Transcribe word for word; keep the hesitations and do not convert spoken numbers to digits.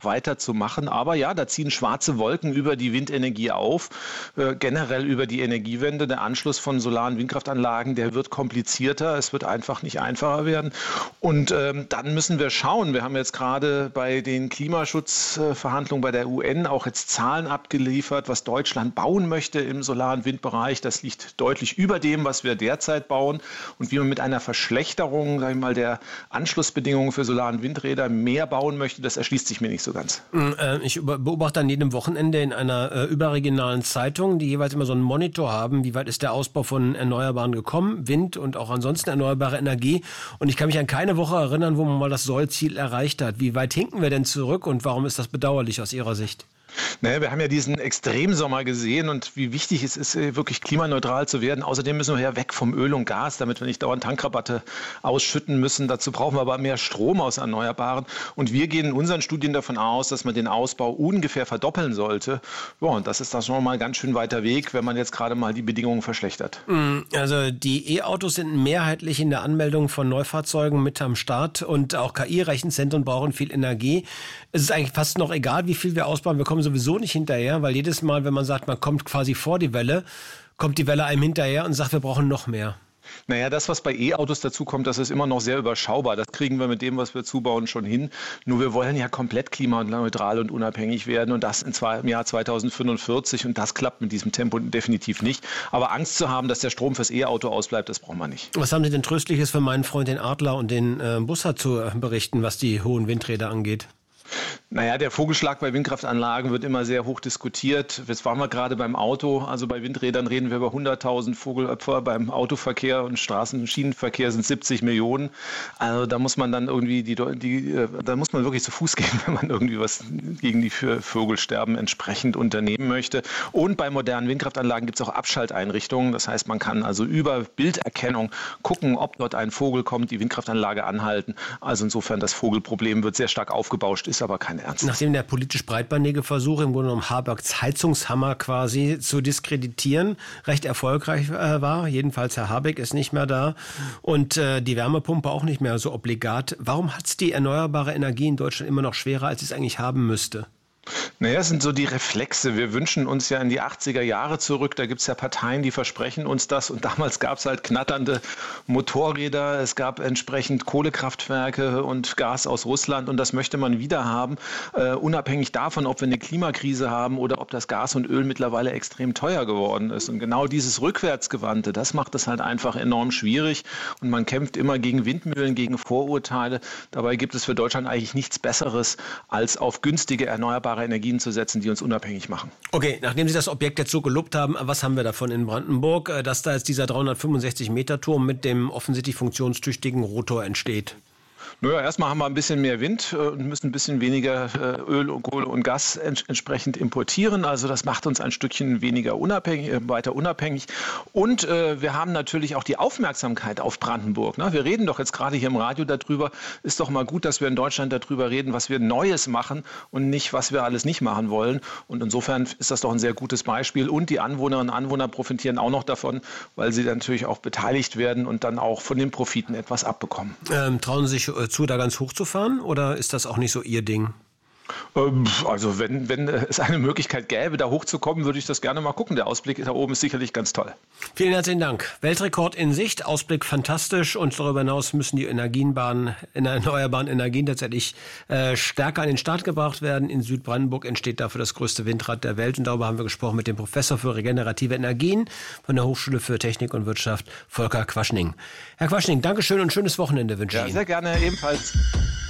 weiter zu machen. Aber ja, da ziehen schwarze Wolken über die Windenergie auf, äh, generell über die Energiewende. Der Anschluss von Solar- und Windkraftanlagen, der wird komplizierter. Es wird einfach nicht einfacher werden. Und ähm, dann müssen wir schauen. Wir haben jetzt gerade bei den Klimaschutzverhandlungen bei der U N auch jetzt Zahlen abgeliefert, was Deutschland bauen möchte im Solar- und Windbereich. Das liegt deutlich über dem, was wir derzeit bauen. Und wie man mit einer Verschlechterung, sag ich mal, der Anschlussbedingungen für Solar- und Windräder mehr bauen möchte, das erschließt sich mir nicht so ganz. Ich beobachte an jedem Wochenende in einer äh, überregionalen Zeitung, die jeweils immer so einen Monitor haben, wie weit ist der Ausbau von Erneuerbaren gekommen, Wind und auch ansonsten erneuerbare Energie. Und ich kann mich an keine Woche erinnern, wo man mal das Sollziel erreicht hat. Wie weit hinken wir denn zurück und warum ist das bedauerlich aus Ihrer Sicht? Naja, wir haben ja diesen Extremsommer gesehen und wie wichtig es ist, wirklich klimaneutral zu werden. Außerdem müssen wir ja weg vom Öl und Gas, damit wir nicht dauernd Tankrabatte ausschütten müssen. Dazu brauchen wir aber mehr Strom aus Erneuerbaren. Und wir gehen in unseren Studien davon aus, dass man den Ausbau ungefähr verdoppeln sollte. Ja, und das ist dann schon mal ein ganz schön weiter Weg, wenn man jetzt gerade mal die Bedingungen verschlechtert. Also die E-Autos sind mehrheitlich in der Anmeldung von Neufahrzeugen mit am Start und auch K I-Rechenzentren brauchen viel Energie. Es ist eigentlich fast noch egal, wie viel wir ausbauen. Wir kommen sowieso nicht hinterher, weil jedes Mal, wenn man sagt, man kommt quasi vor die Welle, kommt die Welle einem hinterher und sagt, wir brauchen noch mehr. Naja, das, was bei E-Autos dazu kommt, das ist immer noch sehr überschaubar. Das kriegen wir mit dem, was wir zubauen, schon hin. Nur wir wollen ja komplett klimaneutral und unabhängig werden und das im Jahr zweitausendfünfundvierzig und das klappt mit diesem Tempo definitiv nicht. Aber Angst zu haben, dass der Strom fürs E-Auto ausbleibt, das brauchen wir nicht. Was haben Sie denn Tröstliches für meinen Freund den Adler und den äh, Bussard zu berichten, was die hohen Windräder angeht? Naja, der Vogelschlag bei Windkraftanlagen wird immer sehr hoch diskutiert. Jetzt waren wir gerade beim Auto. Also bei Windrädern reden wir über hunderttausend Vogelopfer. Beim Autoverkehr und Straßen- und Schienenverkehr sind siebzig Millionen. Also da muss man dann irgendwie, die, die, da muss man wirklich zu Fuß gehen, wenn man irgendwie was gegen die Vogelsterben entsprechend unternehmen möchte. Und bei modernen Windkraftanlagen gibt es auch Abschalteinrichtungen. Das heißt, man kann also über Bilderkennung gucken, ob dort ein Vogel kommt, die Windkraftanlage anhalten. Also insofern, das Vogelproblem wird sehr stark aufgebauscht, ist aber kein Ernst. Nachdem der politisch breitbandige Versuch, im Grunde genommen Habecks Heizungshammer quasi zu diskreditieren, recht erfolgreich äh, war, jedenfalls Herr Habeck ist nicht mehr da und äh, die Wärmepumpe auch nicht mehr so obligat. Warum hat es die erneuerbare Energie in Deutschland immer noch schwerer, als es eigentlich haben müsste? Naja, es sind so die Reflexe. Wir wünschen uns ja in die achtziger Jahre zurück. Da gibt es ja Parteien, die versprechen uns das. Und damals gab es halt knatternde Motorräder. Es gab entsprechend Kohlekraftwerke und Gas aus Russland. Und das möchte man wieder haben, uh, unabhängig davon, ob wir eine Klimakrise haben oder ob das Gas und Öl mittlerweile extrem teuer geworden ist. Und genau dieses Rückwärtsgewandte, das macht es halt einfach enorm schwierig. Und man kämpft immer gegen Windmühlen, gegen Vorurteile. Dabei gibt es für Deutschland eigentlich nichts Besseres, als auf günstige erneuerbare Energien zu setzen, die uns unabhängig machen. Okay, nachdem Sie das Objekt jetzt so gelobt haben, was haben wir davon in Brandenburg, dass da jetzt dieser dreihundertfünfundsechzig Meter Turm mit dem offensichtlich funktionstüchtigen Rotor entsteht? Naja, erstmal haben wir ein bisschen mehr Wind und müssen ein bisschen weniger Öl und Kohle und Gas ents- entsprechend importieren. Also das macht uns ein Stückchen weniger unabhängig, weiter unabhängig. Und äh, wir haben natürlich auch die Aufmerksamkeit auf Brandenburg. Ne? Wir reden doch jetzt gerade hier im Radio darüber. Ist doch mal gut, dass wir in Deutschland darüber reden, was wir Neues machen und nicht, was wir alles nicht machen wollen. Und insofern ist das doch ein sehr gutes Beispiel. Und die Anwohnerinnen und Anwohner profitieren auch noch davon, weil sie natürlich auch beteiligt werden und dann auch von den Profiten etwas abbekommen. Ähm, trauen Sie sich zu, da ganz hoch zu fahren oder ist das auch nicht so Ihr Ding? Also wenn, wenn es eine Möglichkeit gäbe, da hochzukommen, würde ich das gerne mal gucken. Der Ausblick da oben ist sicherlich ganz toll. Vielen herzlichen Dank. Weltrekord in Sicht, Ausblick fantastisch und darüber hinaus müssen die Energienbahnen, erneuerbaren Energien tatsächlich äh, stärker an den Start gebracht werden. In Südbrandenburg entsteht dafür das größte Windrad der Welt und darüber haben wir gesprochen mit dem Professor für regenerative Energien von der Hochschule für Technik und Wirtschaft, Volker Quaschning. Herr Quaschning, Dankeschön und schönes Wochenende wünsche ich ja, Ihnen. Sehr gerne, ebenfalls.